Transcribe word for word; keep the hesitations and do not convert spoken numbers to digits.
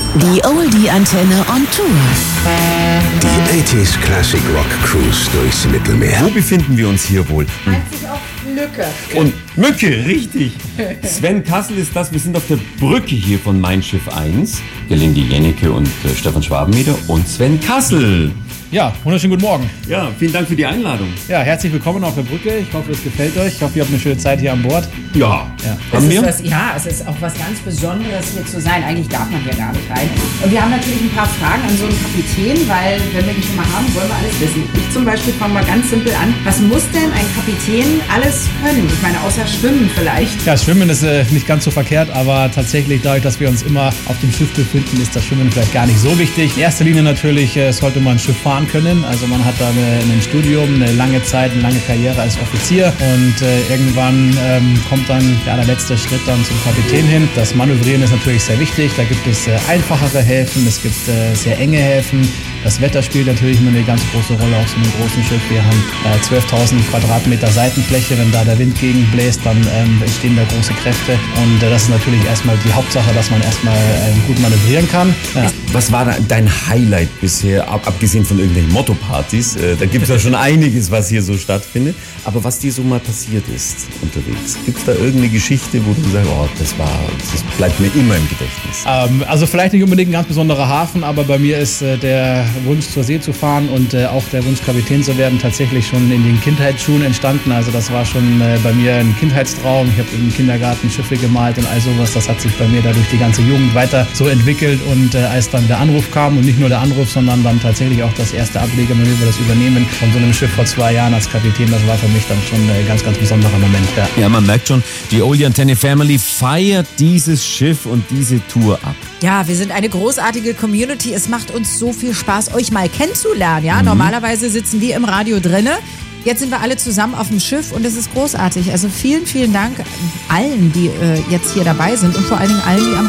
Die Oldie-Antenne on Tour. Die achtziger Classic Rock Cruise durchs Mittelmeer. Wo befinden wir uns hier wohl? Einzig auf Lücke. Und Mücke, richtig. Sven Kassel ist das. Wir sind auf der Brücke hier von Mein Schiff eins. Gelinde Jennecke und äh, Stefan Schwabenmeder und Sven Kassel. Ja, wunderschönen guten Morgen. Ja, vielen Dank für die Einladung. Ja, herzlich willkommen auf der Brücke. Ich hoffe, es gefällt euch. Ich hoffe, ihr habt eine schöne Zeit hier an Bord. Ja, Ja. Es haben ist wir? was, ja, es ist auch was ganz Besonderes hier zu sein. Eigentlich darf man hier gar nicht rein. Und wir haben natürlich ein paar Fragen an so einen Kapitän, weil wenn wir die schon mal haben, wollen wir alles wissen. Ich zum Beispiel fange mal ganz simpel an. Was muss denn ein Kapitän alles können? Ich meine, außer Schwimmen vielleicht. Ja, Schwimmen ist äh, nicht ganz so verkehrt, aber tatsächlich dadurch, dass wir uns immer auf dem Schiff befinden, ist das Schwimmen vielleicht gar nicht so wichtig. In erster Linie natürlich äh, sollte man Schiff fahren können. Also man hat da eine, ein Studium, eine lange Zeit, eine lange Karriere als Offizier und äh, irgendwann ähm, kommt dann ja, der letzte Schritt dann zum Kapitän hin. Das Manövrieren ist natürlich sehr wichtig. Da gibt es äh, einfachere Häfen, es gibt äh, sehr enge Häfen. Das Wetter spielt natürlich immer eine ganz große Rolle auf so einem großen Schiff. Wir haben äh, zwölftausend Quadratmeter Seitenfläche. Wenn da der Wind gegenbläst, dann ähm, entstehen da große Kräfte. Und äh, das ist natürlich erstmal die Hauptsache, dass man erstmal äh, gut manövrieren kann. Ja. Was war da dein Highlight bisher, ab, abgesehen von irgendwelchen Motto-Partys? Äh, da gibt es ja schon einiges, was hier so stattfindet. Aber was dir so mal passiert ist unterwegs? Gibt es da irgendeine Geschichte, wo du sagst, oh, das war, das bleibt mir immer im Gedächtnis? Ähm, also vielleicht nicht unbedingt ein ganz besonderer Hafen, aber bei mir ist äh, der Wunsch zur See zu fahren und äh, auch der Wunsch Kapitän zu werden tatsächlich schon in den Kindheitsschuhen entstanden. Also das war schon äh, bei mir ein Kindheitstraum. Ich habe im Kindergarten Schiffe gemalt und all sowas. Das hat sich bei mir dadurch die ganze Jugend weiter so entwickelt und äh, als dann der Anruf kam und nicht nur der Anruf, sondern dann tatsächlich auch das erste Ablegemanöver, das Übernehmen von so einem Schiff vor zwei Jahren als Kapitän, das war für mich dann schon ein ganz, ganz besonderer Moment. Ja. Ja, man merkt schon, die Oldie Antenne Family feiert dieses Schiff und diese Tour ab. Ja, wir sind eine großartige Community. Es macht uns so viel Spaß, euch mal kennenzulernen. Ja, mhm. Normalerweise sitzen wir im Radio drinne. Jetzt sind wir alle zusammen auf dem Schiff und es ist großartig. Also vielen, vielen Dank allen, die äh, jetzt hier dabei sind und vor allen Dingen allen, die am